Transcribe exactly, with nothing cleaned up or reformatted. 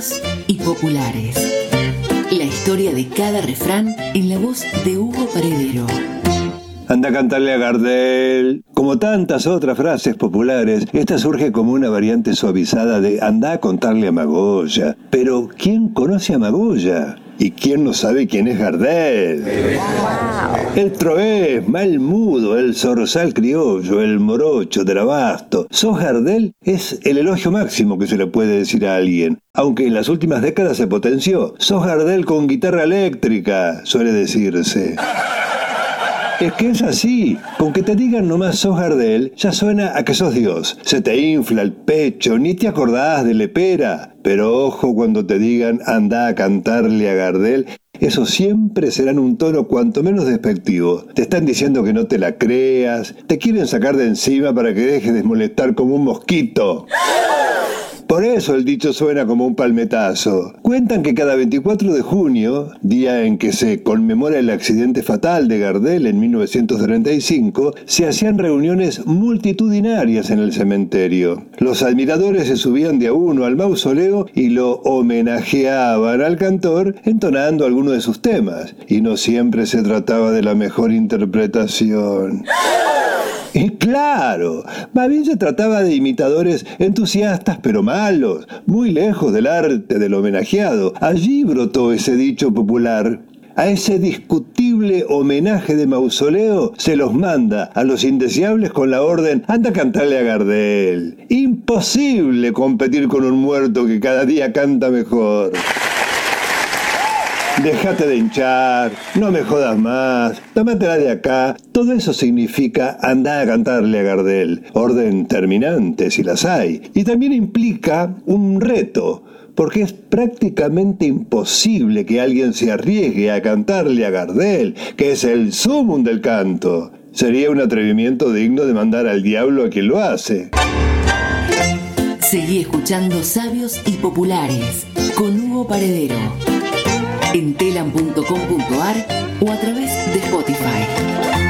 Y populares. La historia de cada refrán en la voz de Hugo Paredero. Anda a cantarle a Gardel. Como tantas otras frases populares, esta surge como una variante suavizada de anda a contarle a Magoya. Pero ¿quién conoce a Magoya? ¿Y quién no sabe quién es Gardel? Wow. El troés, mal mudo, el zorzal criollo, el morocho del abasto. ¿Sos Gardel? Es el elogio máximo que se le puede decir a alguien. Aunque en las últimas décadas se potenció. Sos Gardel con guitarra eléctrica, suele decirse. Es que es así, con que te digan nomás sos Gardel, ya suena a que sos Dios. Se te infla el pecho, ni te acordás de lepera. Pero ojo cuando te digan anda a cantarle a Gardel, eso siempre será en un tono cuanto menos despectivo. Te están diciendo que no te la creas, te quieren sacar de encima para que dejes de molestar como un mosquito. Por eso el dicho suena como un palmetazo. Cuentan que cada veinticuatro de junio, día en que se conmemora el accidente fatal de Gardel en mil novecientos treinta y cinco, se hacían reuniones multitudinarias en el cementerio. Los admiradores se subían de a uno al mausoleo y lo homenajeaban al cantor entonando alguno de sus temas. Y no siempre se trataba de la mejor interpretación. Y claro, más bien se trataba de imitadores entusiastas pero malos, muy lejos del arte del homenajeado. Allí brotó ese dicho popular. A ese discutible homenaje de mausoleo se los manda a los indeseables con la orden anda a cantarle a Gardel. Imposible competir con un muerto que cada día canta mejor. Déjate de hinchar, no me jodas más, tómatela de acá. Todo eso significa andar a cantarle a Gardel. Orden terminante, si las hay. Y también implica un reto, porque es prácticamente imposible que alguien se arriesgue a cantarle a Gardel, que es el sumum del canto. Sería un atrevimiento digno de mandar al diablo a quien lo hace. Seguí escuchando Sabios y Populares con Hugo Paredero en telam punto com punto ar o a través de Spotify.